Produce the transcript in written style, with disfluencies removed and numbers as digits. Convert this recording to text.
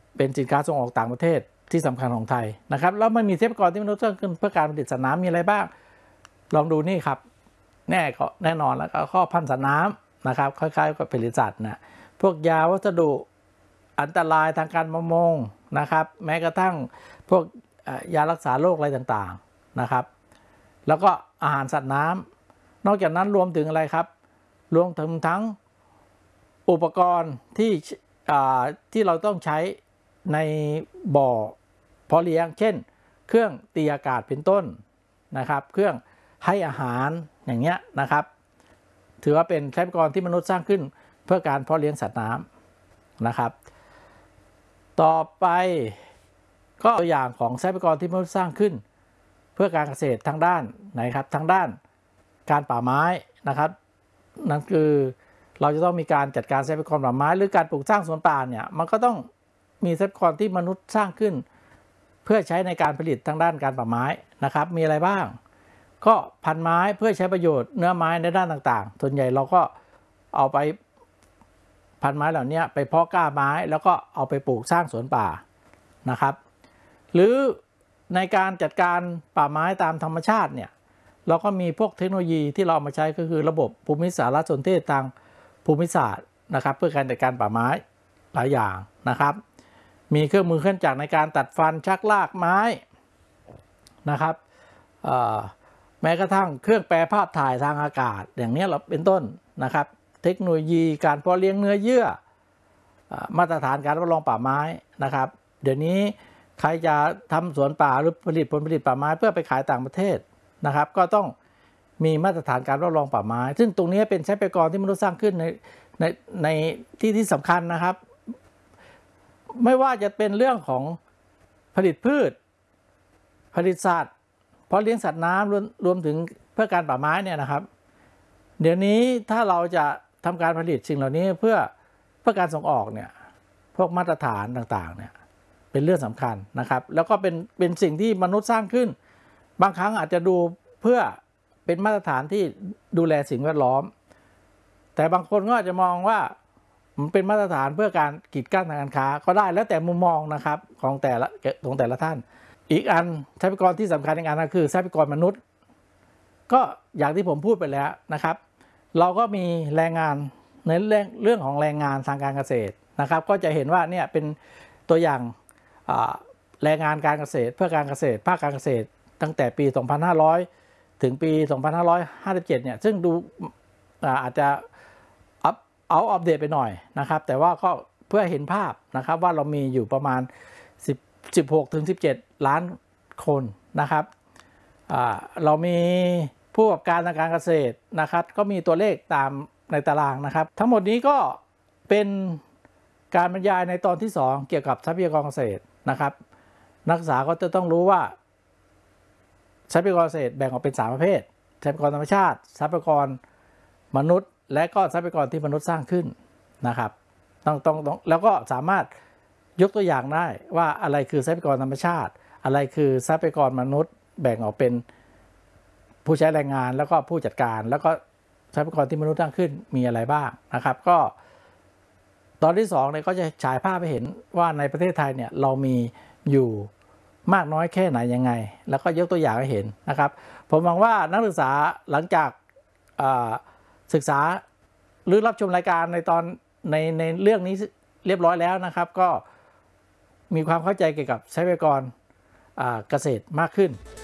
เป็นสินค้าส่งออกต่างประเทศที่สำคัญของไทยนะครับแล้วมันมีทรัพยากรที่มนุษย์สร้างขึ้นเพื่อการผลิตสัตว์น้ำมีอะไรบ้างลองดูนี่ครับแน่นอนแล้วก็ข้อพันธุ์สัตว์น้ำนะครับคล้ายๆกับผลิตสัตว์นะพวกยาวัสดุอันตรายทางการประมงนะครับแม้กระทั่งพวกยารักษาโรคอะไรต่างๆนะครับแล้วก็อาหารสัตว์น้ำนอกจากนั้นรวมถึงอะไรครับรวมถึงทั้งอุปกรณ์ที่เราต้องใช้ในบ่อเพาะเลี้ยงเช่นเครื่องตีอากาศเป็นต้นนะครับเครื่องให้อาหารอย่างเงี้ยนะครับถือว่าเป็นทรัพยากรที่มนุษย์สร้างขึ้นเพื่อการเพาะเลี้ยงสัตว์น้ำนะครับต่อไปก็ตัวอย่างของทรัพยากรที่มนุษย์สร้างขึ้นเพื่อการเกษตรทางด้านไหนครับทางด้านการป่าไม้นะครับนั่นคือเราจะต้องมีการจัดการทรัพยากรป่าไม้หรือการปลูกสร้างสวนป่าเนี่ยมันก็ต้องมีทรัพยากรที่มนุษย์สร้างขึ้นเพื่อใช้ในการผลิตทางด้านการป่าไม้นะครับมีอะไรบ้างก็พันไม้เพื่อใช้ประโยชน์เนื้อไม้ในด้านต่างๆส่วนใหญ่เราก็เอาไปพันไม้เหล่านี้ไปเพาะกล้าไม้แล้วก็เอาไปปลูกสร้างสวนป่านะครับหรือในการจัดการป่าไม้ตามธรรมชาติเนี่ยเราก็มีพวกเทคโนโลยีที่เราเอามาใช้ก็คือระบบภูมิสารสนเทศทางภูมิศาสตร์นะครับเพื่อการจัดการป่าไม้หลายอย่างนะครับมีเครื่องมือเครื่องจักรในการตัดฟันชักลากไม้นะครับแม้กระทั่งเครื่องแปรภาพถ่ายทางอากาศอย่างนี้เราเป็นต้นนะครับเทคโนโลยีการเพาะเลี้ยงเนื้อเยื่อมาตรฐานการรับรองป่าไม้นะครับเดี๋ยวนี้ใครจะทำสวนป่าหรือผลิตผลผลิตป่าไม้เพื่อไปขายต่างประเทศนะครับก็ต้องมีมาตรฐานการรับรองป่าไม้ซึ่งตรงนี้เป็นทรัพยากรที่มนุษย์สร้างขึ้นในที่สำคัญนะครับไม่ว่าจะเป็นเรื่องของผลิตพืชผลิตสัตว์เพาะเลี้ยงสัตว์น้ำรวมถึงเพื่อการป่าไม้เนี่ยนะครับเดี๋ยวนี้ถ้าเราจะทำการผลิตสิ่งเหล่านี้เพื่อการส่งออกเนี่ยพวกมาตรฐานต่างๆเนี่ยเป็นเรื่องสำคัญนะครับแล้วก็เป็นสิ่งที่มนุษย์สร้างขึ้นบางครั้งอาจจะดูเพื่อเป็นมาตรฐานที่ดูแลสิ่งแวดล้อมแต่บางคนก็อาจจะมองว่ามันเป็นมาตรฐานเพื่อการกีดกั้นทางการค้าก็ได้แล้วแต่มุมมองนะครับของแต่ละท่านอีกอันทรัพยากรที่สำคัญอีกอันก็คือทรัพยากรมนุษย์ก็อย่างที่ผมพูดไปแล้วนะครับเราก็มีแรงงานในเรื่องของแรงงานทางการเกษตรนะครับก็จะเห็นว่าเนี่ยเป็นตัวอย่างแรงงานการเกษตรเพื่อการเกษตรภาคการเกษตรตั้งแต่ปี 2500 ถึงปี 2557 เนี่ยซึ่งดูอาจจะอัปเดตไปหน่อยนะครับแต่ว่าก็เพื่อเห็นภาพนะครับว่าเรามีอยู่ประมาณ16 ถึง 17 ล้านคนนะครับเรามีผู้ประกอบการทางการเกษตรนะครับก็มีตัวเลขตามในตารางนะครับทั้งหมดนี้ก็เป็นการบรรยายในตอนที่ 2เกี่ยวกับทรัพยากรเกษตรนะครับนักศึกษาก็จะต้องรู้ว่าทรัพยากรเกษตรแบ่งออกเป็น3ประเภททรัพยากรธรรมชาติทรัพยากรมนุษย์และก็ทรัพยากรที่มนุษย์สร้างขึ้นนะครับต้องแล้วก็สามารถยกตัวอย่างได้ว่าอะไรคือทรัพยากรธรรมชาติอะไรคือทรัพยากรมนุษย์แบ่งออกเป็นผู้ใช้แรงงานแล้วก็ผู้จัดการแล้วก็ทรัพยากรที่มนุษย์สร้างขึ้นมีอะไรบ้างนะครับก็ตอนที่2เนี่ยก็จะฉายภาพให้เห็นว่าในประเทศไทยเนี่ยเรามีอยู่มากน้อยแค่ไหนยังไงแล้วก็ยกตัวอย่างให้เห็นนะครับผมหวังว่านักศึกษาหลังจากศึกษาหรือรับชมรายการในเรื่องนี้เรียบร้อยแล้วนะครับก็มีความเข้าใจเกี่ยวกับทรัพยากรเกษตรมากขึ้น